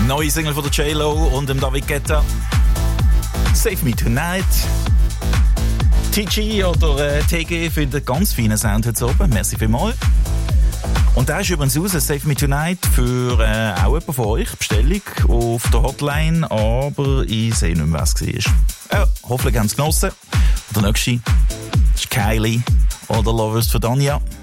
Neue Single von der J-Lo und dem David Guetta. Save Me Tonight. TG oder TG findet ganz feinen Sound heute oben. Merci vielmals. Und der ist übrigens raus, Save Me Tonight, für auch jemand von euch. Bestellung auf der Hotline, aber ich sehe nicht mehr, was es war. Ja, hoffentlich haben Sie es genossen. Und der nächste ist Kylie oder Lovers für Danja.